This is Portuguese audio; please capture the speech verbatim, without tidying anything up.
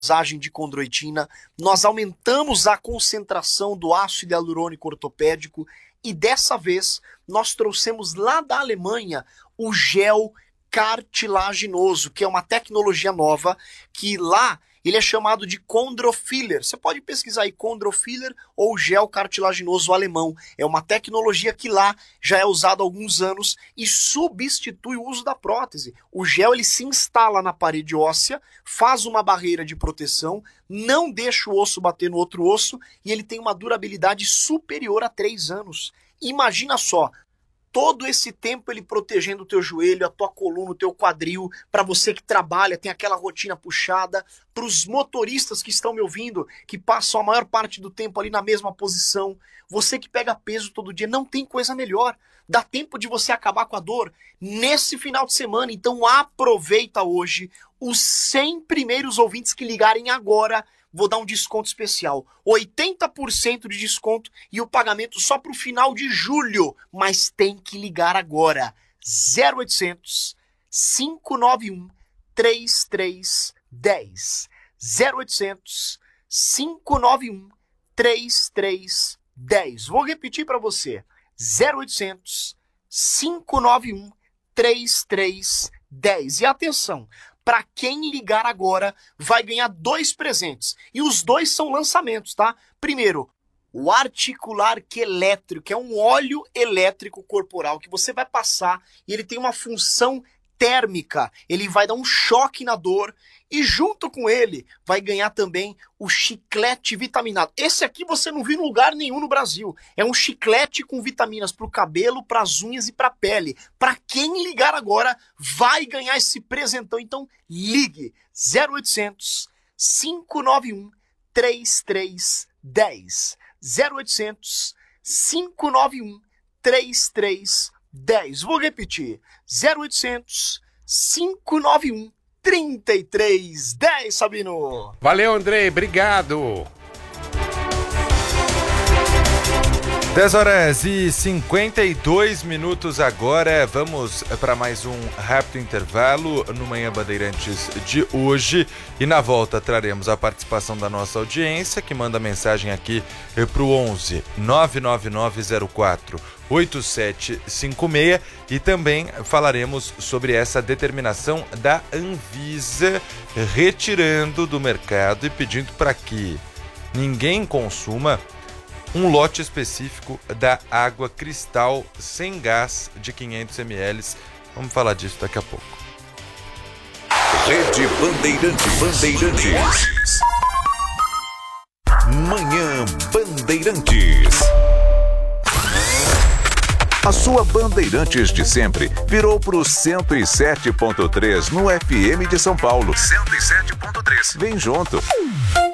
dosagem de condroitina, nós aumentamos a concentração do ácido hialurônico ortopédico e dessa vez nós trouxemos lá da Alemanha o gel cartilaginoso, que é uma tecnologia nova que lá ele é chamado de Chondrofiller. Você pode pesquisar aí Chondrofiller ou gel cartilaginoso alemão. É uma tecnologia que lá já é usada há alguns anos e substitui o uso da prótese. O gel ele se instala na parede óssea, faz uma barreira de proteção, não deixa o osso bater no outro osso e ele tem uma durabilidade superior a três anos. Imagina só, todo esse tempo ele protegendo o teu joelho, a tua coluna, o teu quadril, para você que trabalha, tem aquela rotina puxada, para os motoristas que estão me ouvindo, que passam a maior parte do tempo ali na mesma posição, você que pega peso todo dia, não tem coisa melhor. Dá tempo de você acabar com a dor nesse final de semana, então aproveita hoje. Os cem primeiros ouvintes que ligarem agora, vou dar um desconto especial, oitenta por cento de desconto e o pagamento só para o final de julho, mas tem que ligar agora, zero oitocentos, cinco nove um, três três um zero, zero oitocentos, cinco nove um, três três um zero, vou repetir para você, zero oitocentos, cinco nove um, três três um zero, e atenção, para quem ligar agora, vai ganhar dois presentes. E os dois são lançamentos, tá? Primeiro, o Articular Elétrico, que é um óleo elétrico corporal que você vai passar e ele tem uma função térmica. Ele vai dar um choque na dor e junto com ele vai ganhar também o chiclete vitaminado. Esse aqui você não viu em lugar nenhum no Brasil. É um chiclete com vitaminas para o cabelo, para as unhas e para a pele. Para quem ligar agora, vai ganhar esse presentão. Então ligue zero oitocentos, cinco nove um, três três um zero, zero oitocentos, cinco nove um, três três um zero. Vou repetir, zero oitocentos, cinco nove um, três três um zero, Sabino. Valeu, Andrei, obrigado. dez horas e cinquenta e dois minutos agora, vamos para mais um rápido intervalo no Manhã Bandeirantes de hoje e na volta traremos a participação da nossa audiência que manda mensagem aqui para o onze, nove nove nove zero quatro, oito sete cinco seis e também falaremos sobre essa determinação da Anvisa retirando do mercado e pedindo para que ninguém consuma um lote específico da água Cristal sem gás de quinhentos mililitros. Vamos falar disso daqui a pouco. Rede Bandeirantes. Bandeirantes. Manhã Bandeirantes. A sua Bandeirantes de sempre virou pro cento e sete ponto três no F M de São Paulo. cento e sete ponto três. Vem junto.